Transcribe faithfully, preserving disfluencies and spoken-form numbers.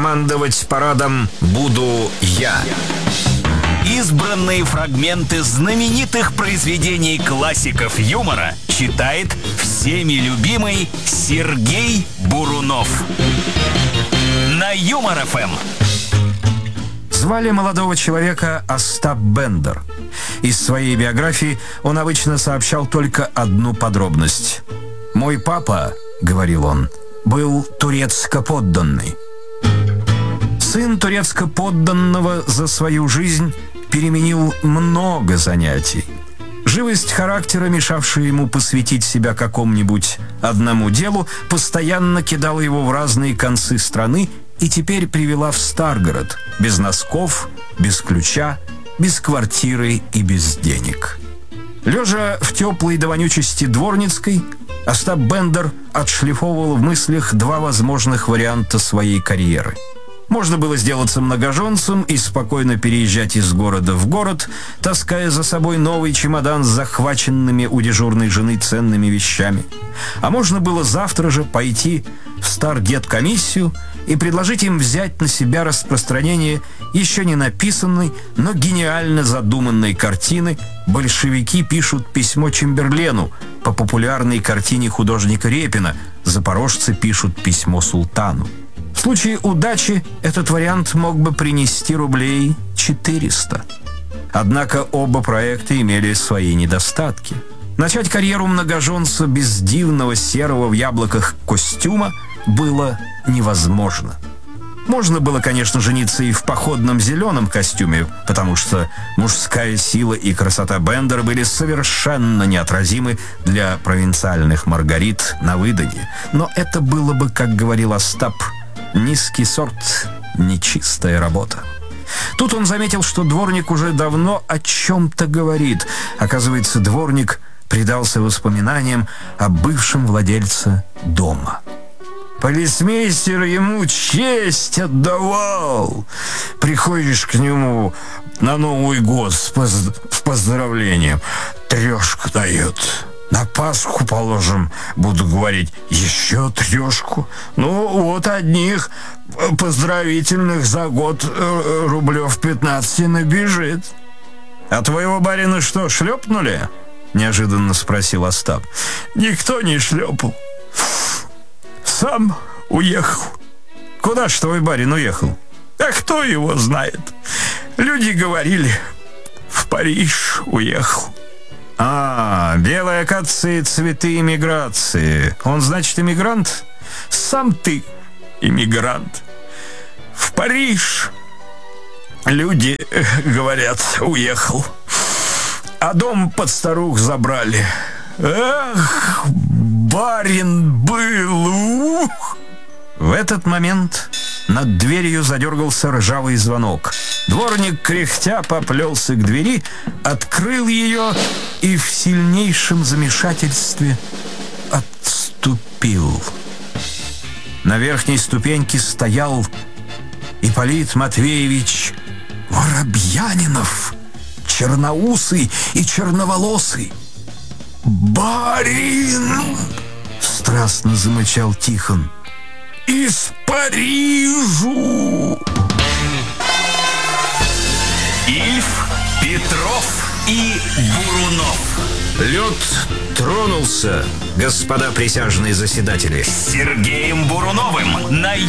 командовать парадом буду я. Избранные фрагменты знаменитых произведений классиков юмора читает всеми любимый Сергей Бурунов. На Юмор эф эм. Звали молодого человека Остап Бендер. Из своей биографии он обычно сообщал только одну подробность. «Мой папа, — говорил он, — был турецко-подданный». Сын турецко-подданного за свою жизнь переменил много занятий. Живость характера, мешавшая ему посвятить себя какому-нибудь одному делу, постоянно кидала его в разные концы страны и теперь привела в Старгород, без носков, без ключа, без квартиры и без денег. Лежа в теплой до вонючести Дворницкой, Остап Бендер отшлифовывал в мыслях два возможных варианта своей карьеры. Можно было сделаться многоженцем и спокойно переезжать из города в город, таская за собой новый чемодан с захваченными у дежурной жены ценными вещами. А можно было завтра же пойти в Старгеткомиссию и предложить им взять на себя распространение еще не написанной, но гениально задуманной картины «Большевики пишут письмо Чемберлену» по популярной картине художника Репина «Запорожцы пишут письмо султану». В случае удачи этот вариант мог бы принести рублей четыреста. Однако оба проекта имели свои недостатки. Начать карьеру многоженца без дивного серого в яблоках костюма было невозможно. Можно было, конечно, жениться и в походном зеленом костюме, потому что мужская сила и красота Бендера были совершенно неотразимы для провинциальных маргарит на выданье. Но это было бы, как говорил Остап, низкий сорт, нечистая работа. Тут он заметил, что дворник уже давно о чем-то говорит. Оказывается, дворник предался воспоминаниям о бывшем владельце дома. Полицмейстер ему честь отдавал. Приходишь к нему на Новый год с, поз- с поздравлением, трешку дает. На Пасху, положим, буду говорить, еще трешку. Ну, вот одних поздравительных за год э, рублев пятнадцать набежит. А твоего барина что, шлепнули? Неожиданно спросил Остап. Никто не шлепал. Сам уехал. Куда ж твой барин уехал? А кто его знает? Люди говорили, в Париж уехал. А, белые акации, цветы эмиграции. Он, значит, эмигрант? Сам ты эмигрант. В Париж, люди говорят, уехал. А дом под старух забрали. Эх, барин был, ух! В этот момент над дверью задергался ржавый звонок. Дворник, кряхтя, поплелся к двери, открыл ее и в сильнейшем замешательстве отступил. На верхней ступеньке стоял Ипполит Матвеевич Воробьянинов, черноусый и черноволосый. «Барин!» — страстно замычал Тихон. «Из Парижу!» Ильф, Петров и Бурунов. Лед тронулся, господа присяжные заседатели. С Сергеем Буруновым на